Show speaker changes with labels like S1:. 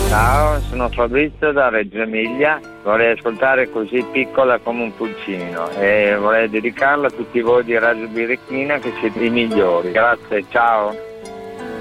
S1: Ciao, sono Fabrizio da Reggio Emilia, vorrei ascoltare Così piccola come un pulcino e vorrei dedicarla a tutti voi di Radio Birichina che siete i migliori. Grazie, ciao.